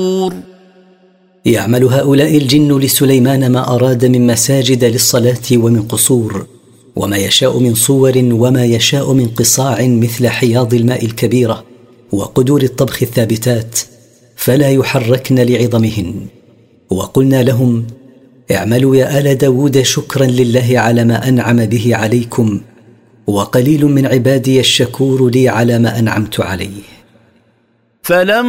يعمل هؤلاء الجن لسليمان ما أراد من مساجد للصلاة ومن قصور، وما يشاء من صور، وما يشاء من قصاع مثل حياض الماء الكبيرة وقدور الطبخ الثابتات، فلا يحركن لعظمهن. وقلنا لهم: اعملوا يا آل داود شكرا لله على ما أنعم به عليكم، وقليل من عبادي الشكور لي على ما أنعمت عليه.